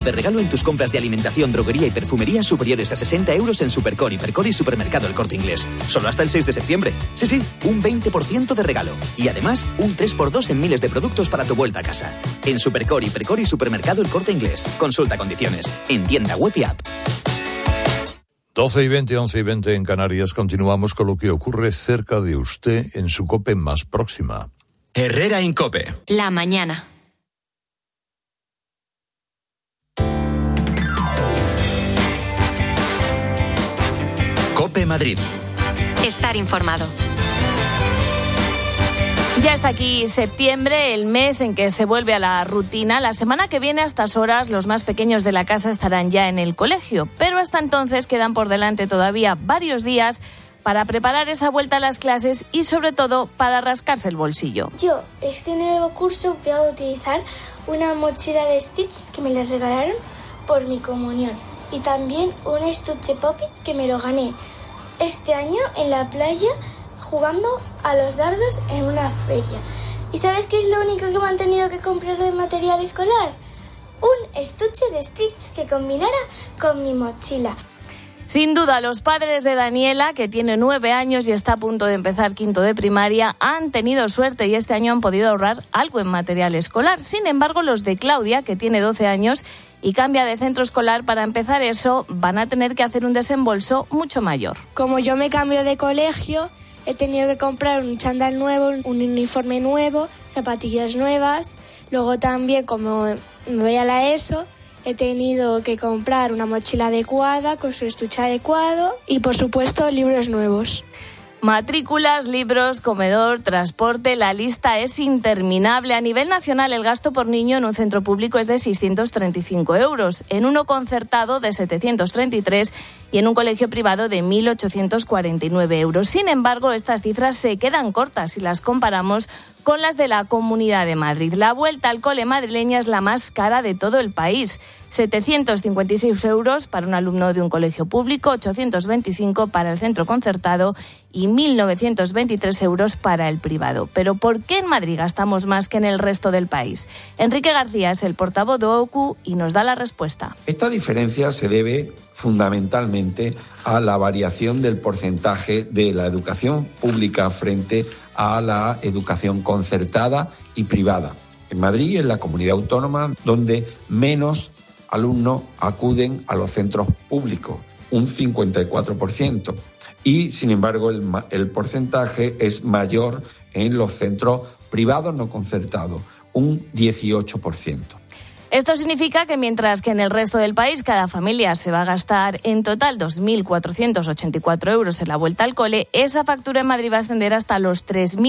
de regalo en tus compras de alimentación, droguería y perfumería superiores a 60 euros en Supercore, Hipercor y Supermercado El Corte Inglés. Solo hasta el 6 de septiembre. Sí, un 20% de regalo. Y además, un 3x2 en miles de productos para tu vuelta a casa. En Supercore, Hipercor y Supermercado El Corte Inglés. Consulta condiciones. En tienda web y app. 12:20, 11:20 en Canarias. Continuamos con lo que ocurre cerca de usted en su COPE más próxima. Herrera en COPE. La mañana. COPE Madrid. Estar informado. Ya está aquí septiembre, el mes en que se vuelve a la rutina. La semana que viene a estas horas los más pequeños de la casa estarán ya en el colegio, pero hasta entonces quedan por delante todavía varios días para preparar esa vuelta a las clases y sobre todo para rascarse el bolsillo. Yo este nuevo curso voy a utilizar una mochila de Stitch que me la regalaron por mi comunión y también un estuche Poppy que me lo gané este año en la playa jugando a los dardos en una feria. ¿Y sabes qué es lo único que me han tenido que comprar de material escolar? Un estuche de Stitch que combinara con mi mochila. Sin duda, los padres de Daniela, que tiene 9 años y está a punto de empezar quinto de primaria, han tenido suerte y este año han podido ahorrar algo en material escolar. Sin embargo, los de Claudia, que tiene 12 años y cambia de centro escolar para empezar eso, van a tener que hacer un desembolso mucho mayor. Como yo me cambio de colegio, he tenido que comprar un chándal nuevo, un uniforme nuevo, zapatillas nuevas. Luego también, como me voy a la ESO, he tenido que comprar una mochila adecuada, con su estuche adecuado y, por supuesto, libros nuevos. Matrículas, libros, comedor, transporte, la lista es interminable. A nivel nacional, el gasto por niño en un centro público es de 635 euros, en uno concertado de 733 y en un colegio privado de 1.849 euros. Sin embargo, estas cifras se quedan cortas si las comparamos con las de la Comunidad de Madrid. La vuelta al cole madrileña es la más cara de todo el país. 756 euros para un alumno de un colegio público, 825 para el centro concertado y 1.923 euros para el privado. Pero ¿por qué en Madrid gastamos más que en el resto del país? Enrique García es el portavoz de OCU y nos da la respuesta. Esta diferencia se debe fundamentalmente a la variación del porcentaje de la educación pública frente a la educación concertada y privada. En Madrid es la comunidad autónoma donde menos alumnos acuden a los centros públicos, un 54%. Y, sin embargo, el porcentaje es mayor en los centros privados no concertados, un 18%. Esto significa que mientras que en el resto del país cada familia se va a gastar en total 2.484 euros en la vuelta al cole, esa factura en Madrid va a ascender hasta los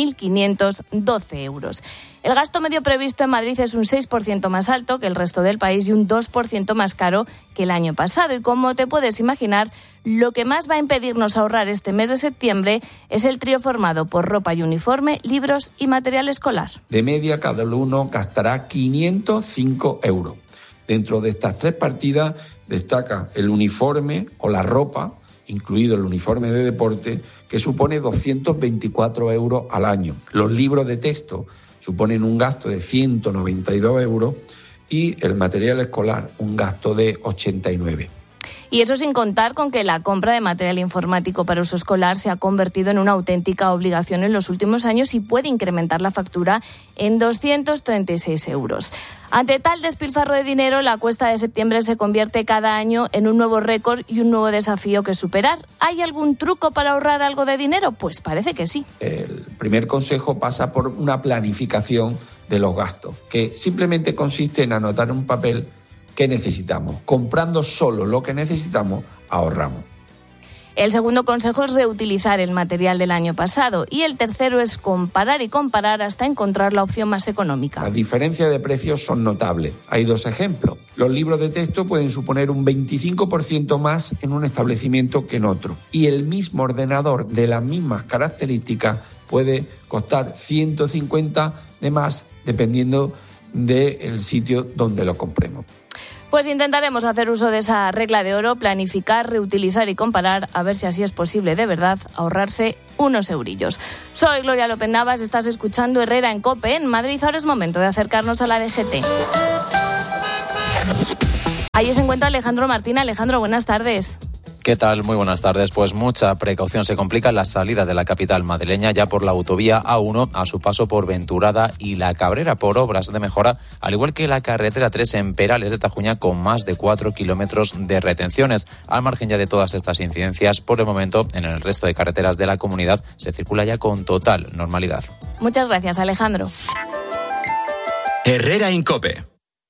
3.512 euros. El gasto medio previsto en Madrid es un 6% más alto que el resto del país y un 2% más caro que el año pasado. Y como te puedes imaginar, lo que más va a impedirnos ahorrar este mes de septiembre es el trío formado por ropa y uniforme, libros y material escolar. De media, cada alumno gastará 505 euros. Dentro de estas tres partidas destaca el uniforme o la ropa, incluido el uniforme de deporte, que supone 224 euros al año. Los libros de texto suponen un gasto de 192 euros y el material escolar un gasto de 89. Y eso sin contar con que la compra de material informático para uso escolar se ha convertido en una auténtica obligación en los últimos años y puede incrementar la factura en 236 euros. Ante tal despilfarro de dinero, la cuesta de septiembre se convierte cada año en un nuevo récord y un nuevo desafío que superar. ¿Hay algún truco para ahorrar algo de dinero? Pues parece que sí. El primer consejo pasa por una planificación de los gastos, que simplemente consiste en anotar en un papel qué necesitamos. Comprando solo lo que necesitamos, ahorramos. El segundo consejo es reutilizar el material del año pasado y el tercero es comparar y comparar hasta encontrar la opción más económica. Las diferencias de precios son notables. Hay dos ejemplos. Los libros de texto pueden suponer un 25% más en un establecimiento que en otro. Y el mismo ordenador de las mismas características puede costar 150 de más dependiendo del sitio donde lo compremos. Pues intentaremos hacer uso de esa regla de oro, planificar, reutilizar y comparar, a ver si así es posible de verdad ahorrarse unos eurillos. Soy Gloria López Navas, estás escuchando Herrera en COPE en Madrid. Ahora es momento de acercarnos a la DGT. Allí se encuentra Alejandro Martín. Alejandro, buenas tardes. ¿Qué tal? Muy buenas tardes. Pues mucha precaución. Se complica la salida de la capital madrileña ya por la autovía A1 a su paso por Venturada y La Cabrera por obras de mejora, al igual que la carretera 3 en Perales de Tajuña con más de 4 kilómetros de retenciones. Al margen ya de todas estas incidencias, por el momento en el resto de carreteras de la comunidad se circula ya con total normalidad. Muchas gracias, Alejandro. Herrera en COPE.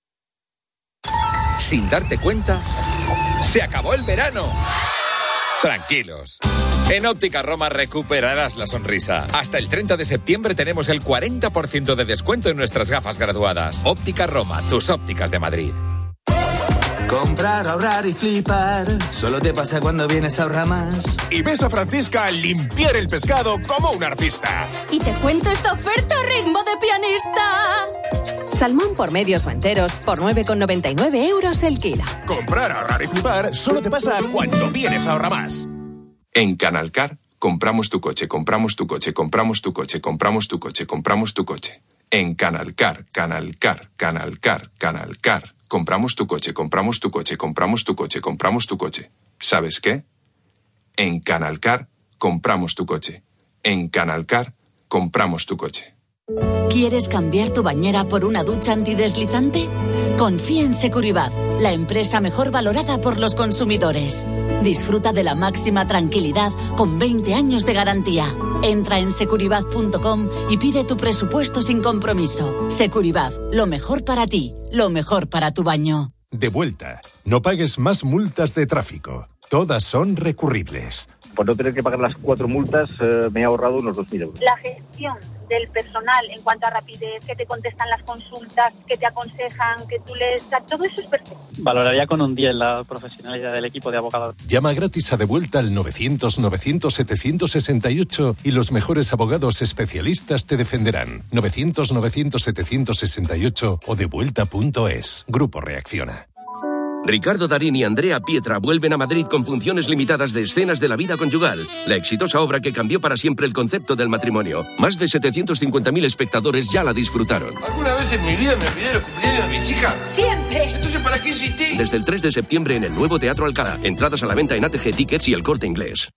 Sin darte cuenta, ¡se acabó el verano! Tranquilos. En Óptica Roma recuperarás la sonrisa. Hasta el 30 de septiembre tenemos el 40% de descuento en nuestras gafas graduadas. Óptica Roma, tus ópticas de Madrid. Comprar, ahorrar y flipar. Solo te pasa cuando vienes a Ahorra Más. Y ves a Francisca limpiar el pescado como un artista. Y te cuento esta oferta ritmo de pianista. Salmón por medios o enteros por 9,99 euros el kilo. Comprar, ahorrar y flipar solo te pasa cuando vienes a Ahorra Más. En Canalcar compramos tu coche, compramos tu coche, compramos tu coche, compramos tu coche, compramos tu coche. En Canalcar, Canalcar, Canalcar, Canalcar. Compramos tu coche, compramos tu coche, compramos tu coche, compramos tu coche. ¿Sabes qué? En Canalcar compramos tu coche. En Canalcar compramos tu coche. ¿Quieres cambiar tu bañera por una ducha antideslizante? Confía en Securibat, la empresa mejor valorada por los consumidores. Disfruta de la máxima tranquilidad con 20 años de garantía. Entra en securibat.com y pide tu presupuesto sin compromiso. Securibat, lo mejor para ti, lo mejor para tu baño. De vuelta, no pagues más multas de tráfico. Todas son recurribles. Por no tener que pagar las 4 multas, me he ahorrado unos 2.000 euros. La gestión del personal en cuanto a rapidez, que te contestan las consultas, que te aconsejan, que tú les... todo eso es perfecto. Valoraría con un 10 la profesionalidad del equipo de abogados. Llama gratis a De Vuelta al 900-900-768 y los mejores abogados especialistas te defenderán. 900-900-768 o devuelta.es. Grupo Reacciona. Ricardo Darín y Andrea Pietra vuelven a Madrid con funciones limitadas de Escenas de la vida conyugal, la exitosa obra que cambió para siempre el concepto del matrimonio. Más de 750.000 espectadores ya la disfrutaron. ¿Alguna vez en mi vida me olvidé los cumpleaños de mis hijas? ¡Siempre! Entonces, ¿para qué insistí? Desde el 3 de septiembre en el nuevo Teatro Alcalá. Entradas a la venta en ATG Tickets y El Corte Inglés.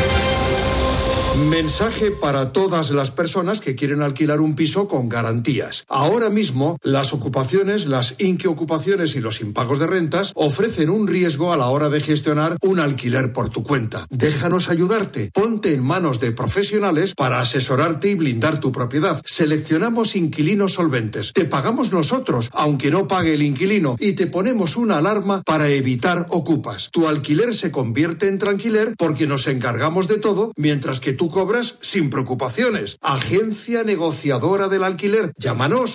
Mensaje para todas las personas que quieren alquilar un piso con garantías. Ahora mismo, las ocupaciones, las inquiocupaciones y los impagos de rentas ofrecen un riesgo a la hora de gestionar un alquiler por tu cuenta. Déjanos ayudarte. Ponte en manos de profesionales para asesorarte y blindar tu propiedad. Seleccionamos inquilinos solventes. Te pagamos nosotros, aunque no pague el inquilino, y te ponemos una alarma para evitar ocupas. Tu alquiler se convierte en tranquiler porque nos encargamos de todo, mientras que tú cobras sin preocupaciones. Agencia negociadora del alquiler. Llámanos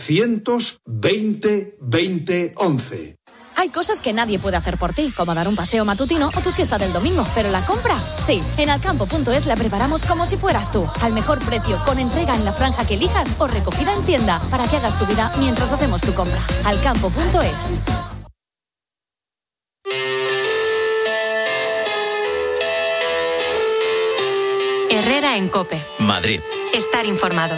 920 20 11. Hay cosas que nadie puede hacer por ti, como dar un paseo matutino o tu siesta del domingo, pero la compra, sí. En alcampo.es la preparamos como si fueras tú, al mejor precio, con entrega en la franja que elijas o recogida en tienda, para que hagas tu vida mientras hacemos tu compra. Alcampo.es. Herrera en COPE. Madrid. Estar informado.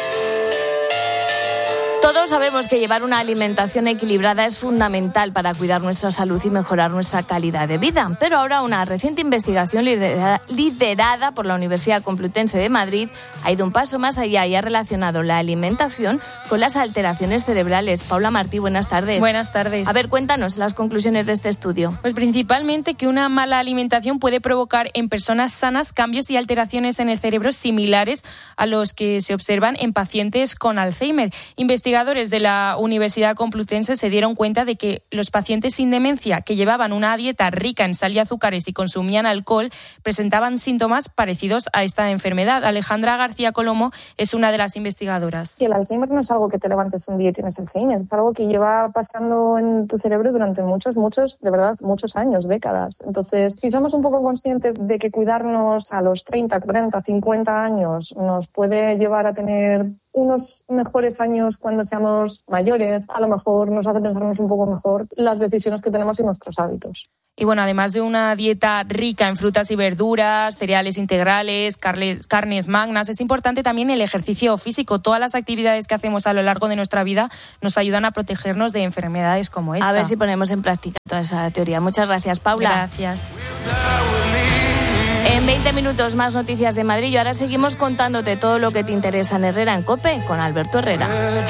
Todos sabemos que llevar una alimentación equilibrada es fundamental para cuidar nuestra salud y mejorar nuestra calidad de vida. Pero ahora una reciente investigación liderada por la Universidad Complutense de Madrid ha ido un paso más allá y ha relacionado la alimentación con las alteraciones cerebrales. Paula Martí, buenas tardes. Buenas tardes. A ver, cuéntanos las conclusiones de este estudio. Pues principalmente que una mala alimentación puede provocar en personas sanas cambios y alteraciones en el cerebro similares a los que se observan en pacientes con Alzheimer. Investigadores de la Universidad Complutense se dieron cuenta de que los pacientes sin demencia que llevaban una dieta rica en sal y azúcares y consumían alcohol presentaban síntomas parecidos a esta enfermedad. Alejandra García Colomo es una de las investigadoras. Y el Alzheimer no es algo que te levantes un día y tienes Alzheimer, es algo que lleva pasando en tu cerebro durante muchos, de verdad, muchos años, décadas. Entonces, si somos un poco conscientes de que cuidarnos a los 30, 40, 50 años nos puede llevar a tener unos mejores años cuando seamos mayores, a lo mejor nos hace pensarnos un poco mejor las decisiones que tenemos y nuestros hábitos. Y bueno, además de una dieta rica en frutas y verduras, cereales integrales, carnes magnas, es importante también el ejercicio físico. Todas las actividades que hacemos a lo largo de nuestra vida nos ayudan a protegernos de enfermedades como esta. A ver si ponemos en práctica toda esa teoría. Muchas gracias, Paula. Gracias. En 20 minutos más noticias de Madrid y ahora seguimos contándote todo lo que te interesa en Herrera en COPE con Alberto Herrera.